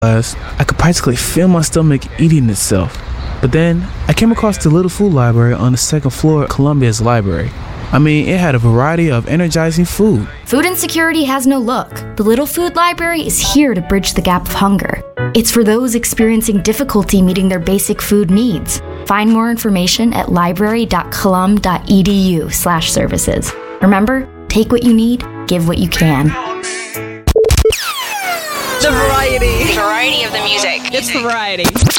I could practically feel my stomach eating itself. But then, I came across the Little Food Library on the second floor of Columbia's library. I mean, it had a variety of energizing food. Food insecurity has no look. The Little Food Library is here to bridge the gap of hunger. It's for those experiencing difficulty meeting their basic food needs. Find more information at library.colum.edu/services. Remember, take what you need, give what you can. The variety. Variety of the music. It's variety.